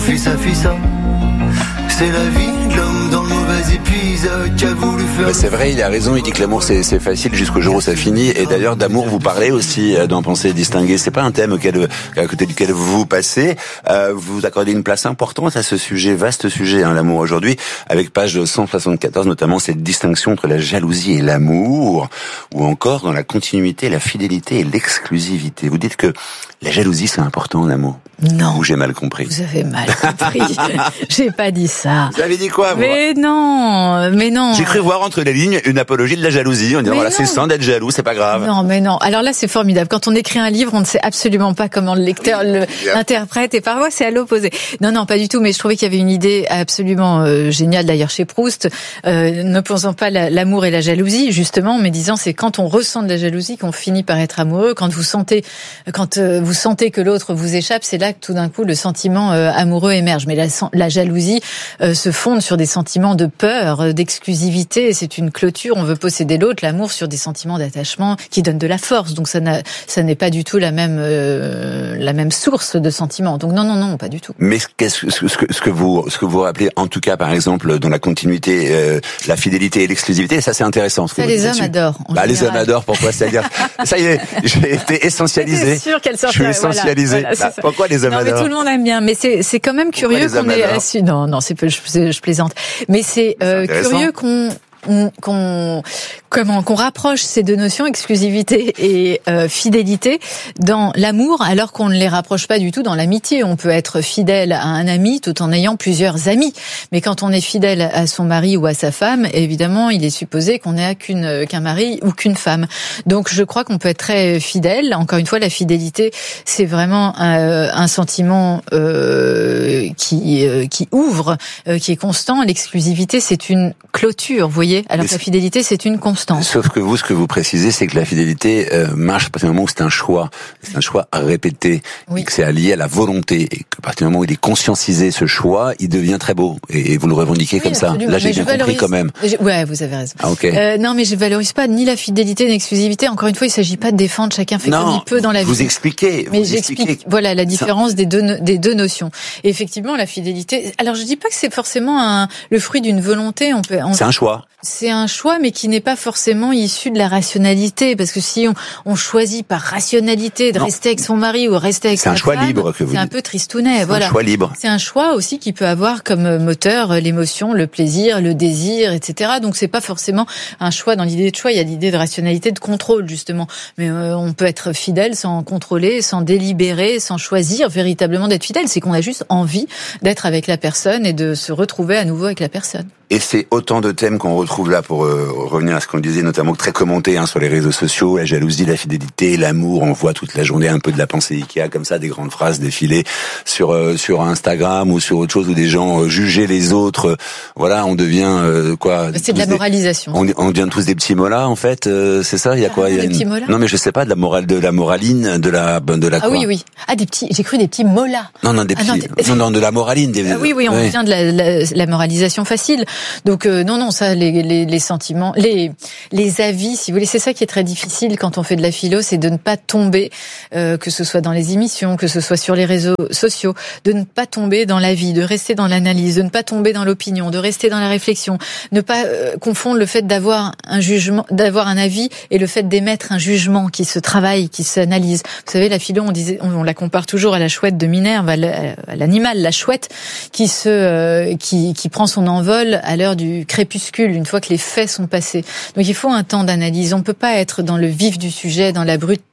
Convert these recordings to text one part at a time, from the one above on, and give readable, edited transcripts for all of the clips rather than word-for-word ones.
fissa, c'est la vie de l'homme dans le mauvais épisode qui a voulu faire... Mais c'est vrai, il a raison, il dit que l'amour c'est facile jusqu'au jour où ça finit. Et d'ailleurs d'amour vous parlez aussi dans Pensées distinguées. C'est pas un thème à côté duquel vous passez. Vous accordez une place importante à ce sujet, vaste sujet, l'amour aujourd'hui, avec page 174 notamment cette distinction entre la jalousie et l'amour, ou encore dans la continuité, la fidélité et l'exclusivité. Vous dites que la jalousie c'est important en amour. Non. Ou j'ai mal compris. Vous avez mal compris. J'ai pas dit ça. Vous avez dit quoi, vous? Mais non. J'ai cru voir entre les lignes une apologie de la jalousie. On dit voilà, c'est sain d'être jaloux, c'est pas grave. Non, mais non. Alors là, c'est formidable. Quand on écrit un livre, on ne sait absolument pas comment le lecteur l'interprète, et parfois c'est à l'opposé. Non, pas du tout. Mais je trouvais qu'il y avait une idée absolument géniale d'ailleurs chez Proust. N'opposant pas l'amour et la jalousie, justement, mais disant c'est quand on ressent de la jalousie qu'on finit par être amoureux. Quand vous sentez que l'autre vous échappe, c'est là que tout d'un coup le sentiment amoureux émerge. Mais la jalousie se fonde sur des sentiments de peur, d'exclusivité. C'est une clôture. On veut posséder l'autre. L'amour sur des sentiments d'attachement qui donnent de la force. Donc ça n'est pas du tout la même source de sentiments. Donc non, pas du tout. Mais ce que vous rappelez, en tout cas par exemple dans la continuité, la fidélité et l'exclusivité, ça c'est intéressant. Ça les hommes adorent. Les hommes adorent. Pourquoi? C'est-à-dire ça y est, j'ai été essentialisé. C'est sûr qu'elle sortait. Je suis essentialisé. Voilà, pourquoi les hommes adorent? Mais tout le monde aime bien. Mais c'est quand même curieux qu'on ait assis. Non, je plaisante. Mais c'est curieux qu'on rapproche ces deux notions, exclusivité et fidélité, dans l'amour, alors qu'on ne les rapproche pas du tout dans l'amitié. On peut être fidèle à un ami tout en ayant plusieurs amis. Mais quand on est fidèle à son mari ou à sa femme, évidemment, il est supposé qu'on n'ait qu'un mari ou qu'une femme. Donc je crois qu'on peut être très fidèle. Encore une fois, la fidélité, c'est vraiment un sentiment qui ouvre, qui est constant. L'exclusivité, c'est une clôture, vous voyez. Alors que la fidélité, c'est une constante. Sauf que vous, ce que vous précisez, c'est que la fidélité marche à partir du moment où c'est un choix. C'est un choix répété. Oui. Et que c'est allié à la volonté. Et qu'à partir du moment où il est conscientisé, ce choix, il devient très beau. Et vous le revendiquez comme ça. Là, j'ai bien compris quand même. Ouais, vous avez raison. Ah, okay. Non, mais je valorise pas ni la fidélité ni l'exclusivité. Encore une fois, il s'agit pas de défendre. Chacun fait comme il peut dans la vie. Vous expliquez. Mais j'explique. Voilà la différence des deux notions. Et effectivement, la fidélité. Alors, je dis pas que c'est forcément le fruit d'une volonté. C'est un choix. C'est un choix, mais qui n'est pas forcément issu de la rationalité, parce que si on choisit par rationalité de rester avec son mari ou rester avec sa femme, c'est un choix libre que vous dites. C'est un peu tristounet, voilà. C'est un choix libre. C'est un choix aussi qui peut avoir comme moteur l'émotion, le plaisir, le désir, etc. Donc c'est pas forcément un choix. Dans l'idée de choix, il y a l'idée de rationalité, de contrôle justement. Mais on peut être fidèle sans contrôler, sans délibérer, sans choisir véritablement d'être fidèle. C'est qu'on a juste envie d'être avec la personne et de se retrouver à nouveau avec la personne. Et c'est autant de thèmes qu'on retrouve là, pour revenir à ce qu'on disait, notamment très commenté sur les réseaux sociaux, la jalousie, la fidélité, l'amour. On voit toute la journée un peu de la pensée Ikea, comme ça, des grandes phrases défiler sur Instagram ou sur autre chose, où des gens jugeaient les autres. Voilà, on devient quoi? C'est de la moralisation. On devient tous des petits mollahs, en fait. C'est ça? Il y a quoi? Des petits mollahs? Non, mais je sais pas, de la moraline, de la ah quoi? Oui. Ah, j'ai cru des petits mollahs. Non, de la moraline. Oui, on vient de la moralisation facile. Donc non, ça, les sentiments, les avis, si vous voulez, c'est ça qui est très difficile quand on fait de la philo, c'est de ne pas tomber, que ce soit dans les émissions, que ce soit sur les réseaux sociaux, de ne pas tomber dans l'avis, de rester dans l'analyse, de ne pas tomber dans l'opinion, de rester dans la réflexion, ne pas confondre le fait d'avoir un jugement, d'avoir un avis et le fait d'émettre un jugement qui se travaille, qui s'analyse. Vous savez, la philo, on la compare toujours à la chouette de Minerve, à l'animal, la chouette, qui prend son envol à l'heure du crépuscule, une fois que les faits sont passés. Donc il faut un temps d'analyse. On peut pas être dans le vif du sujet, dans la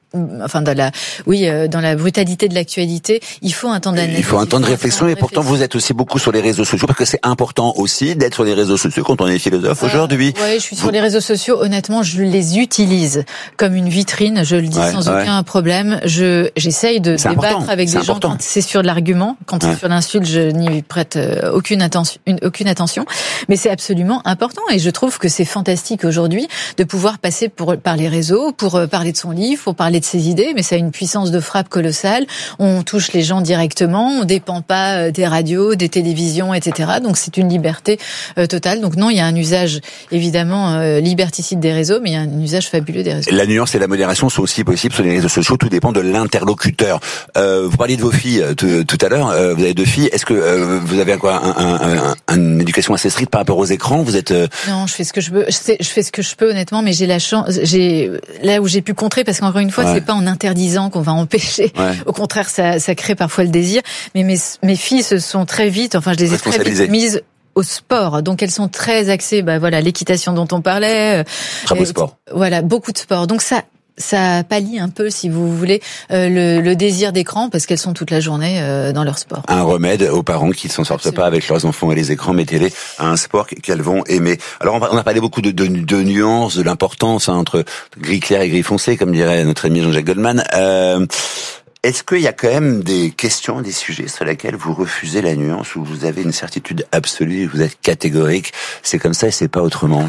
brutalité de l'actualité. Il faut un temps d'analyse. Il faut un temps de réflexion, et pourtant vous êtes aussi beaucoup sur les réseaux sociaux, parce que c'est important aussi d'être sur les réseaux sociaux quand on est philosophe aujourd'hui. Oui, je suis sur les réseaux sociaux. Honnêtement, je les utilise comme une vitrine. Je le dis sans aucun problème. J'essaye de débattre avec des gens quand c'est sur de l'argument. Quand c'est sur l'insulte, je n'y prête aucune attention. Mais c'est absolument important, et je trouve que c'est fantastique aujourd'hui de pouvoir passer par les réseaux pour parler de son livre, pour parler de mettre ses idées, mais ça a une puissance de frappe colossale. On touche les gens directement, on dépend pas des radios, des télévisions, etc. Donc c'est une liberté totale. Donc non, il y a un usage évidemment liberticide des réseaux, mais il y a un usage fabuleux des réseaux. La nuance et la modération sont aussi possibles sur les réseaux sociaux, tout dépend de l'interlocuteur. Vous parliez de vos filles tout à l'heure, vous avez 2 filles. Est-ce que vous avez une éducation assez stricte par rapport aux écrans? Vous êtes Non, je fais ce que je peux. Je fais ce que je peux honnêtement, mais j'ai la chance. Là où j'ai pu contrer, parce qu'encore une fois, c'est pas en interdisant qu'on va empêcher. Au contraire, ça crée parfois le désir. Mais mes filles se sont très vite, enfin je les ai très vite mises au sport. Donc elles sont très axées, l'équitation dont on parlait. Très beau sport. Voilà, beaucoup de sport. Donc ça pallie un peu, si vous voulez, le désir d'écran, parce qu'elles sont toute la journée dans leur sport. Un remède aux parents qui ne s'en sortent pas avec leurs enfants et les écrans, mettez-les à un sport qu'elles vont aimer. Alors on a parlé beaucoup de nuances, de l'importance entre gris clair et gris foncé, comme dirait notre ami Jean-Jacques Goldman. Est-ce qu'il y a quand même des questions, des sujets sur lesquels vous refusez la nuance, où vous avez une certitude absolue, vous êtes catégorique, c'est comme ça et c'est pas autrement?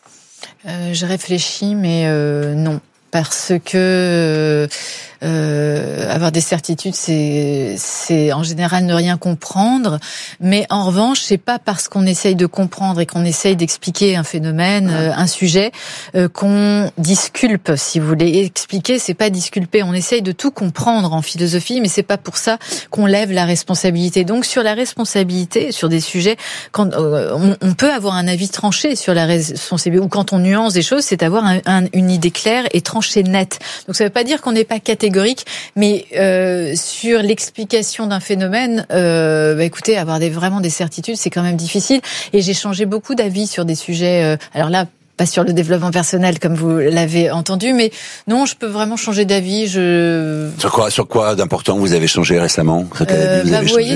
Je réfléchis, mais non. Parce que avoir des certitudes, c'est en général ne rien comprendre. Mais en revanche, c'est pas parce qu'on essaye de comprendre et qu'on essaye d'expliquer un phénomène, un sujet, qu'on disculpe. Si vous voulez expliquer, c'est pas disculper. On essaye de tout comprendre en philosophie, mais c'est pas pour ça qu'on lève la responsabilité. Donc sur la responsabilité, sur des sujets, quand on peut avoir un avis tranché sur la responsabilité, ou quand on nuance des choses, c'est avoir une idée claire et tranchée nette. Donc ça veut pas dire qu'on n'est pas catégorique, mais sur l'explication d'un phénomène, écoutez, avoir vraiment des certitudes, c'est quand même difficile. Et j'ai changé beaucoup d'avis sur des sujets. Alors là, pas sur le développement personnel comme vous l'avez entendu, mais non, je peux vraiment changer d'avis. Sur quoi d'important vous avez changé récemment? Vous voyez,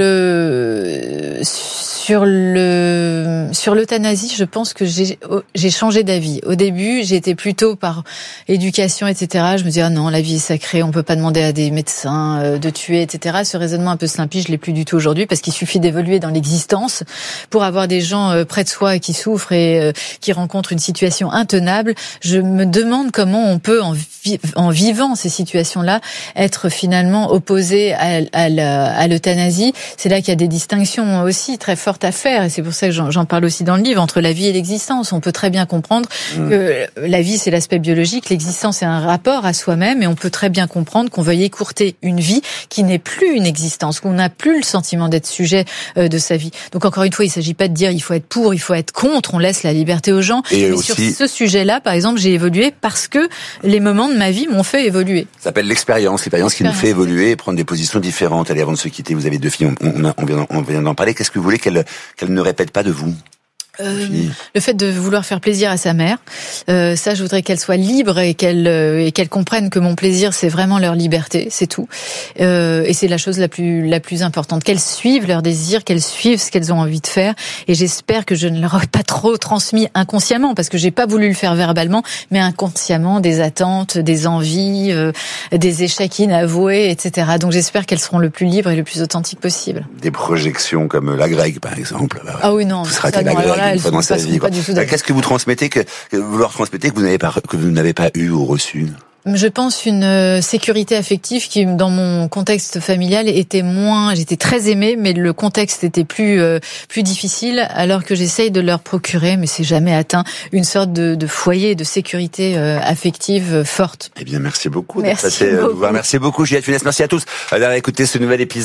sur l'euthanasie, je pense que j'ai changé d'avis. Au début, j'étais plutôt par éducation, etc. Je me disais, non, la vie est sacrée, on peut pas demander à des médecins de tuer, etc. Ce raisonnement un peu simpliste, je l'ai plus du tout aujourd'hui, parce qu'il suffit d'évoluer dans l'existence pour avoir des gens près de soi qui souffrent et qui rencontrent une situation intenable. Je me demande comment on peut, en vivant ces situations-là, être finalement opposé à l'euthanasie. C'est là qu'il y a des distinctions aussi très fortes à faire, et c'est pour ça que j'en parle aussi dans le livre, entre la vie et l'existence. On peut très bien comprendre que la vie, c'est l'aspect biologique, l'existence, c'est un rapport à soi-même, et on peut très bien comprendre qu'on veuille écourter une vie qui n'est plus une existence, qu'on n'a plus le sentiment d'être sujet de sa vie. Donc encore une fois, il ne s'agit pas de dire il faut être pour, il faut être contre, on laisse la liberté aux gens. Et mais aussi, sur ce sujet-là, par exemple, j'ai évolué parce que les moments de ma vie m'ont fait évoluer. Ça s'appelle l'expérience qui nous fait évoluer et prendre des positions différentes. Allez, avant de se quitter, vous avez 2 filles, on vient d'en parler. Qu'est-ce que vous voulez qu'elles ne répètent pas de vous? Le fait de vouloir faire plaisir à sa mère, ça, je voudrais qu'elle soit libre et qu'elle comprenne que mon plaisir, c'est vraiment leur liberté, c'est tout. Et c'est la chose la plus importante. Qu'elles suivent leurs désirs, qu'elles suivent ce qu'elles ont envie de faire. Et j'espère que je ne leur ai pas trop transmis inconsciemment, parce que j'ai pas voulu le faire verbalement, mais inconsciemment, des attentes, des envies, des échecs inavoués, etc. Donc j'espère qu'elles seront le plus libres et le plus authentiques possible. Des projections comme la grecque, par exemple. Ah oui, non. Tout sera la grecque une fois dans sa vie. Qu'est-ce que vous transmettez que vous leur transmettez que vous n'avez pas eu ou reçu? Je pense une sécurité affective qui, dans mon contexte familial, était moins. J'étais très aimée, mais le contexte était plus difficile. Alors que j'essaye de leur procurer, mais c'est jamais atteint, une sorte de foyer de sécurité affective forte. Eh bien, merci beaucoup. Merci beaucoup. Merci beaucoup, Juliette Funès. Merci à tous d'avoir écouté ce nouvel épisode.